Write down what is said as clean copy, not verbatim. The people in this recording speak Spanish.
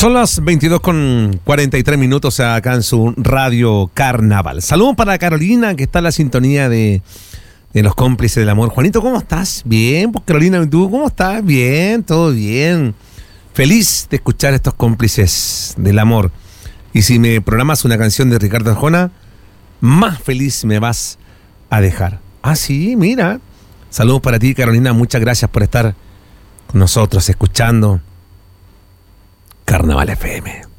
Son las 22:43 acá en su Radio Carnaval. Saludos para Carolina, que está en la sintonía de los cómplices del amor. Juanito, ¿cómo estás? Bien, pues Carolina, ¿tú cómo estás? Bien, todo bien. Feliz de escuchar estos cómplices del amor. Y si me programas una canción de Ricardo Arjona, más feliz me vas a dejar. Ah, sí, mira. Saludos para ti, Carolina. Muchas gracias por estar con nosotros, escuchando Carnaval FM.